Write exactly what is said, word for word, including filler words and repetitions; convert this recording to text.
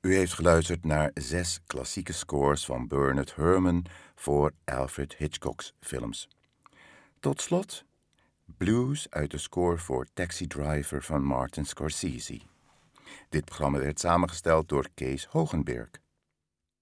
U heeft geluisterd naar zes klassieke scores van Bernard Herrmann voor Alfred Hitchcock's films. Tot slot blues uit de score voor Taxi Driver van Martin Scorsese. Dit programma werd samengesteld door Kees Hogenberg.